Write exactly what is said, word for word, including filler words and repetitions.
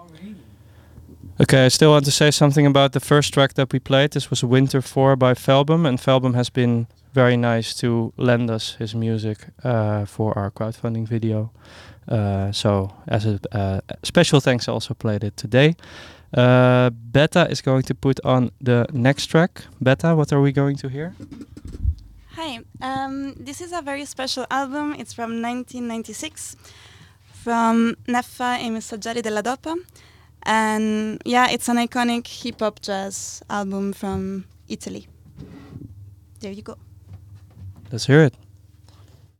Okay, I still want to say something about the first track that we played. This was Winter four by Felbum, and Felbum has been very nice to lend us his music uh, for our crowdfunding video. Uh, so, as a uh, special thanks, I also played it today. Uh, Beta is going to put on the next track. Beta, what are we going to hear? Hi, um, this is a very special album. It's from nineteen ninety-six, from Neffa e Messaggeri della Dopa. And yeah, it's an iconic hip-hop jazz album from Italy. There you go. Let's hear it.